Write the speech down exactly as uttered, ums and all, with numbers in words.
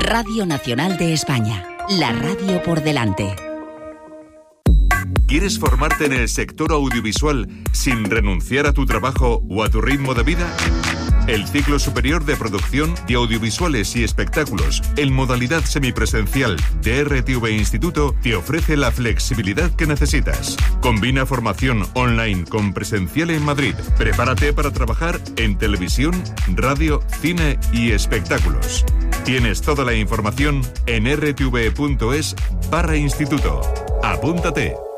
Radio Nacional de España, la radio por delante. ¿Quieres formarte en el sector audiovisual sin renunciar a tu trabajo o a tu ritmo de vida? El ciclo superior de producción de audiovisuales y espectáculos en modalidad semipresencial de R T V Instituto te ofrece la flexibilidad que necesitas. Combina formación online con presencial en Madrid. Prepárate para trabajar en televisión, radio, cine y espectáculos. Tienes toda la información en r t v punto es barra instituto. Apúntate.